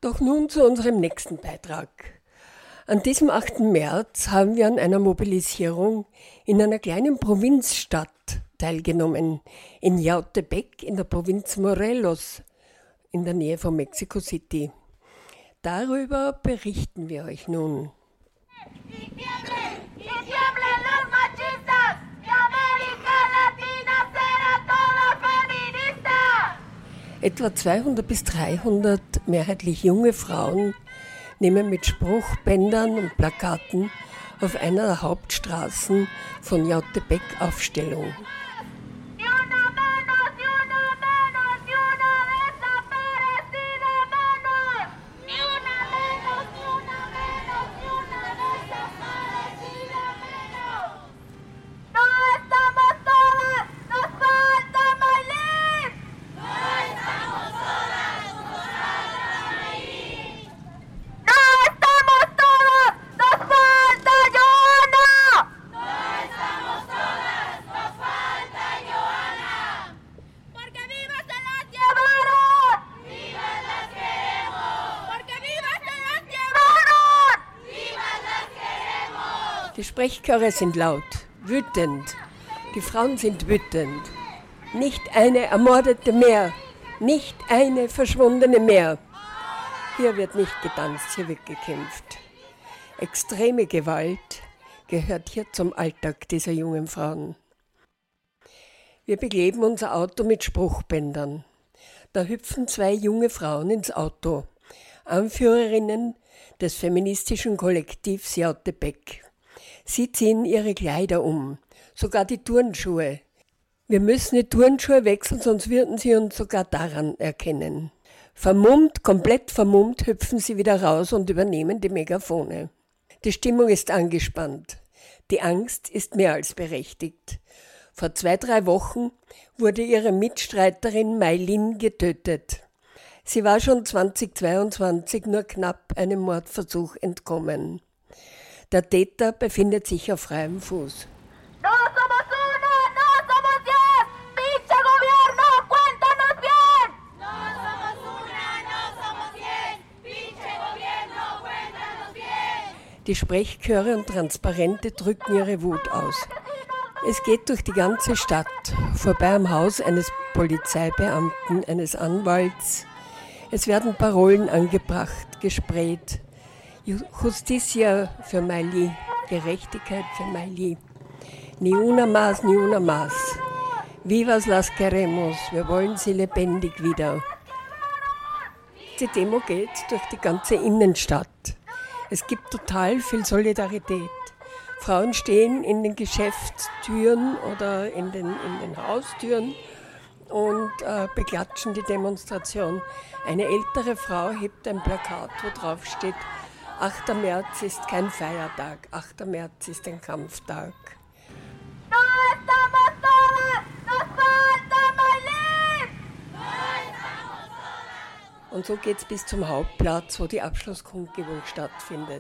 Doch nun zu unserem nächsten Beitrag. An diesem 8. März haben wir an einer Mobilisierung in einer kleinen Provinzstadt teilgenommen, in Yautepec in der Provinz Morelos, in der Nähe von Mexico City. Darüber berichten wir euch nun. Etwa 200 bis 300 mehrheitlich junge Frauen nehmen mit Spruchbändern und Plakaten auf einer der Hauptstraßen von Yautepec Aufstellung. Die Sprechchöre sind laut, wütend. Die Frauen sind wütend. Nicht eine Ermordete mehr, nicht eine Verschwundene mehr. Hier wird nicht getanzt, hier wird gekämpft. Extreme Gewalt gehört hier zum Alltag dieser jungen Frauen. Wir bekleben unser Auto mit Spruchbändern. Da hüpfen 2 junge Frauen ins Auto, Anführerinnen des feministischen Kollektivs Yautepec. Sie ziehen ihre Kleider um, sogar die Turnschuhe. Wir müssen die Turnschuhe wechseln, sonst würden sie uns sogar daran erkennen. Vermummt, komplett vermummt, hüpfen sie wieder raus und übernehmen die Megafone. Die Stimmung ist angespannt. Die Angst ist mehr als berechtigt. Vor 2-3 Wochen wurde ihre Mitstreiterin Maylin getötet. Sie war schon 2022 nur knapp einem Mordversuch entkommen. Der Täter befindet sich auf freiem Fuß. ¡No somos una! ¡No somos 10! ¡Pinche gobierno! ¡Cuéntanos bien! ¡No somos una! ¡No somos 10! ¡Pinche gobierno! ¡Cuéntanos bien! Die Sprechchöre und Transparente drücken ihre Wut aus. Es geht durch die ganze Stadt, vorbei am Haus eines Polizeibeamten, eines Anwalts. Es werden Parolen angebracht, gesprayt. Justicia für Maylin, Gerechtigkeit für Maylin. Ni una más, ni una más. Vivas las queremos, wir wollen sie lebendig wieder. Die Demo geht durch die ganze Innenstadt. Es gibt total viel Solidarität. Frauen stehen in den Geschäftstüren oder in den Haustüren und beklatschen die Demonstration. Eine ältere Frau hebt ein Plakat, wo drauf steht: 8. März ist kein Feiertag, 8. März ist ein Kampftag. ¡No estamos todas! ¡Nos falta Maylin! ¡No estamos todas! Und so geht's bis zum Hauptplatz, wo die Abschlusskundgebung stattfindet.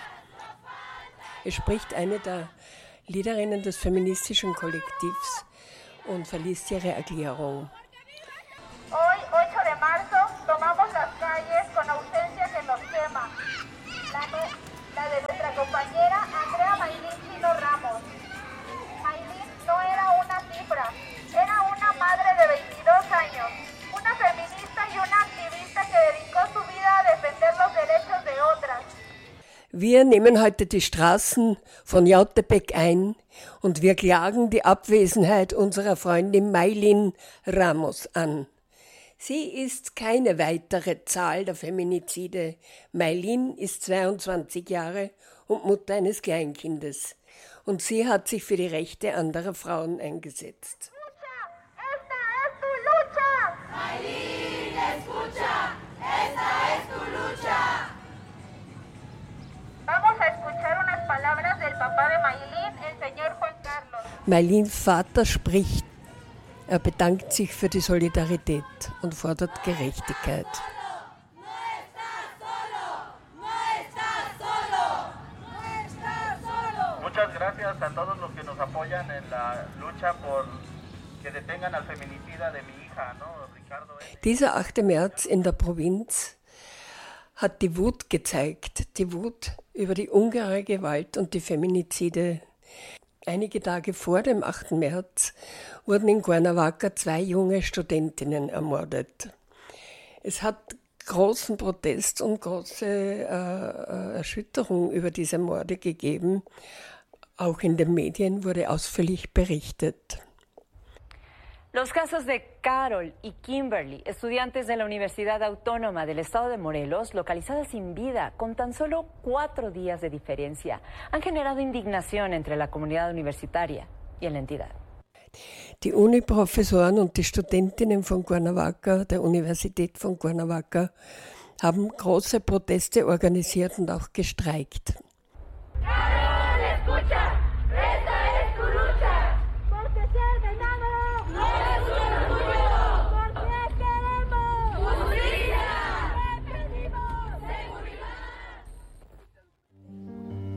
Es spricht eine der Leaderinnen des feministischen Kollektivs und verliest ihre Erklärung. Hoy, 8 de marzo, tomamos las calles con ausencia que nos quema. La de nuestra compañera Andrea Maylin Chino Ramos. Maylin no era una cifra, era una madre de 22 años, una feminista y una activista que dedicó su vida a defender los derechos de otras. Wir nehmen heute die Straßen von Yautepec ein und wir klagen die Abwesenheit unserer Freundin Maylin Ramos an. Sie ist keine weitere Zahl der Feminizide. Maylin ist 22 Jahre und Mutter eines Kleinkindes. Und sie hat sich für die Rechte anderer Frauen eingesetzt. ¡Esta es tu lucha! Maylin, escucha, esta es tu lucha. Vamos a escuchar unas palabras del papá de Maylin, el señor Juan Carlos. Maylins Vater spricht. Er bedankt sich für die Solidarität und fordert Gerechtigkeit. Muchas gracias a todos los que nos apoyan en la lucha por que detengan al feminicida de mi hija, ¿no? Ricardo. Dieser 8. März in der Provinz hat die Wut gezeigt, die Wut über die ungeheure Gewalt und die Feminizide. Einige Tage vor dem 8. März wurden in Cuernavaca 2 junge Studentinnen ermordet. Es hat großen Protest und große Erschütterung über diese Morde gegeben. Auch in den Medien wurde ausführlich berichtet. Los casos de Carol y Kimberly, estudiantes de la Universidad Autónoma del Estado de Morelos, localizadas sin vida con tan solo 4 días de diferencia, han generado indignación entre la comunidad universitaria y en la entidad. Die Uniprofessoren und die Studentinnen von Cuernavaca, der Universität von Cuernavaca, haben große Proteste organisiert und auch gestreikt. ¡Carol, escucha!